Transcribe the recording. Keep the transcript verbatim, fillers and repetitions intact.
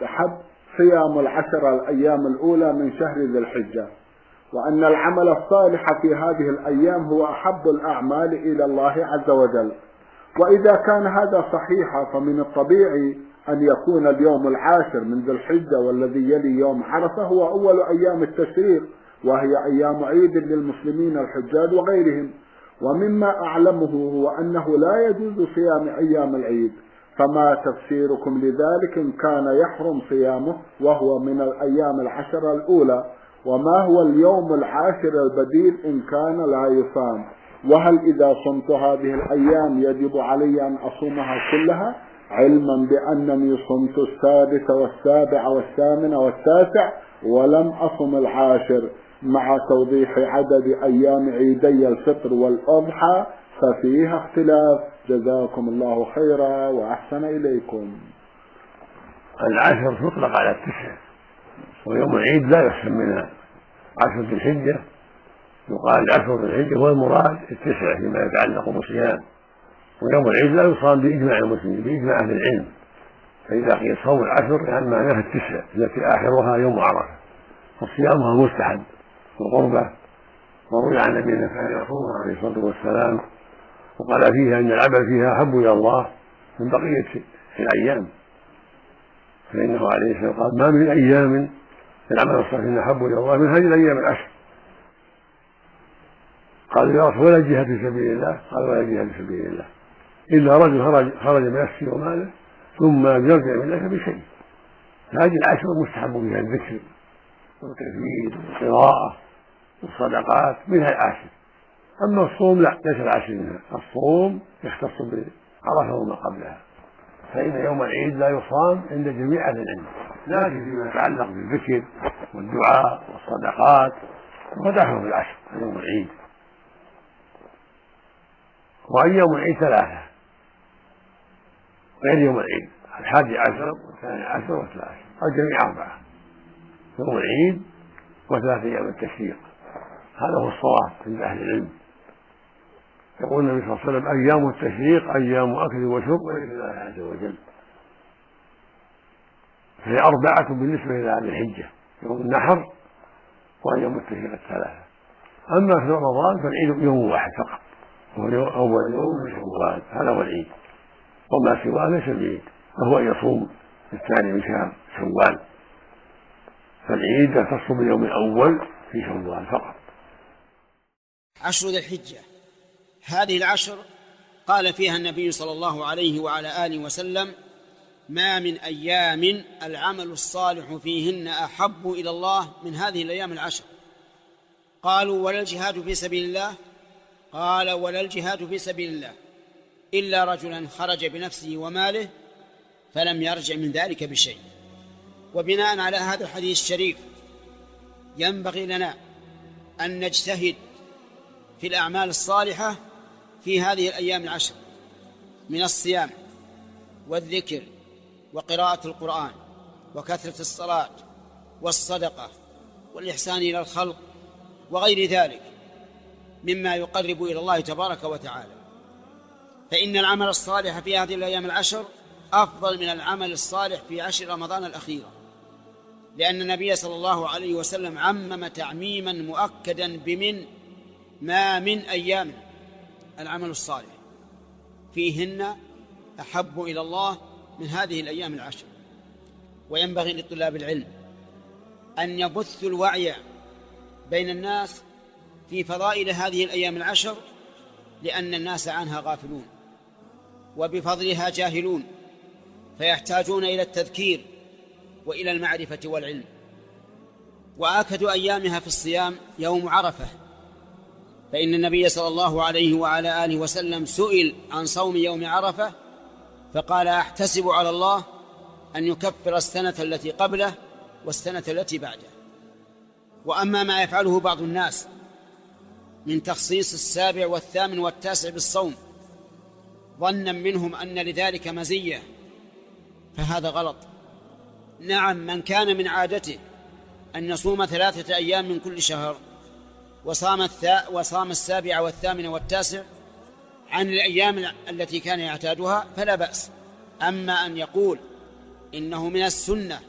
المستحب صيام العشر الأيام الأولى من شهر ذي الحجة، وأن العمل الصالح في هذه الأيام هو أحب الأعمال إلى الله عز وجل. وإذا كان هذا صحيحا فمن الطبيعي أن يكون اليوم العاشر من ذي الحجة والذي يلي يوم عرفة هو أول أيام التشريق، وهي أيام عيد للمسلمين الحجاج وغيرهم. ومما أعلمه هو أنه لا يجوز صيام أيام العيد، فما تفسيركم لذلك إن كان يحرم صيامه وهو من الأيام العشر الأولى؟ وما هو اليوم العاشر البديل إن كان لا يصام؟ وهل إذا صمت هذه الأيام يجب علي أن أصومها كلها، علما بأنني صمت السادس والسابع والثامن والتاسع ولم أصم العاشر، مع توضيح عدد أيام عيدي الفطر والأضحى ففيها اختلاف؟ جزاكم الله خيرا وأحسن إليكم. العشر تطلق على التسع، ويوم العيد لا يحسن منها عشر ذي الحجة، يقال عشر ذي الحجة هو المراد التسع فيما يتعلق بالصيام، ويوم العيد لا يصام بإجماع المسلمين بإجماع أهل العلم، فإذا قيل صوم العشر يعني معناها التسع التي آخرها يوم عرفة، وصيامها مستحب وقربة، وروي عن نبينا كان يصومها عليه الصلاة والسلام، وقال فيها أن العمل فيها أحب إلى الله من بقية الأيام، فإنه عليه الصلاة والسلام قال ما من أيام العمل الصالح أحب إلى الله من هذه الأيام العشر. قال يا رسول ولا جهاد في سبيل الله؟ قال ولا جهاد في سبيل الله إلا رجل خرج خرج بنفسه وماله ثم يرجع من ذلك بشيء. هذه العشر مستحب فيها الذكر والتكبير والقراءة والصدقات منها العاشر. أما الصوم لا، ليس العاشر منها، الصوم يختص بعرفة وما قبلها، فإن يوم العيد لا يصام عند جميع أهل العلم، لكن فيما يتعلق بالذكر والدعاء والصدقات ودخلوا في العشر يوم العيد. وأيام العيد ثلاثة غير يوم العيد، الحادي عشر والثاني عشر والثالث عشر، الجميع أربعة، يوم العيد وثلاث أيام التشريق، هذا هو الصواب عند أهل العلم. يقول النبي صلى الله عليه وسلم أيام التشريق أيام أكل وشرب ولذكر الله عز وجل، فهي أربعة بالنسبة إلى أهل الحجة، يوم النحر وأيام التشريق الثلاثة. أما في رمضان فالعيد يوم واحد فقط، هو أول يوم من شوال، هذا هو العيد، وما سواه ليس العيد، وهو أن يصوم الثاني من شهر شوال، فالعيد يختص باليوم الأول في شوال فقط. عشر ذي الحجة هذه العشر قال فيها النبي صلى الله عليه وعلى آله وسلم ما من أيام العمل الصالح فيهن أحب إلى الله من هذه الأيام العشر. قالوا ولا الجهاد في سبيل الله؟ قال ولا الجهاد في سبيل الله إلا رجلا خرج بنفسه وماله فلم يرجع من ذلك بشيء. وبناء على هذا الحديث الشريف ينبغي لنا أن نجتهد في الأعمال الصالحة في هذه الأيام العشر من الصيام والذكر وقراءة القرآن وكثرة الصلاة والصدقة والإحسان إلى الخلق وغير ذلك مما يقرب إلى الله تبارك وتعالى. فإن العمل الصالح في هذه الأيام العشر أفضل من العمل الصالح في عشر رمضان الأخيرة، لأن النبي صلى الله عليه وسلم عمم تعميما مؤكدا بمن ما من أيام العمل الصالح فيهن أحب إلى الله من هذه الأيام العشر. وينبغي لطلاب العلم أن يبثوا الوعي بين الناس في فضائل هذه الأيام العشر، لأن الناس عنها غافلون وبفضلها جاهلون، فيحتاجون إلى التذكير وإلى المعرفة والعلم. وآكد أيامها في الصيام يوم عرفة، فإن النبي صلى الله عليه وعلى آله وسلم سئل عن صوم يوم عرفة فقال أحتسب على الله أن يكفر السنة التي قبله والسنة التي بعده. وأما ما يفعله بعض الناس من تخصيص السابع والثامن والتاسع بالصوم ظنا منهم أن لذلك مزية فهذا غلط. نعم، من كان من عادته أن يصوم ثلاثة أيام من كل شهر وصام, الثا وصام السابع والثامن والتاسع عن الأيام التي كان يعتادها فلا بأس. أما أن يقول إنه من السنة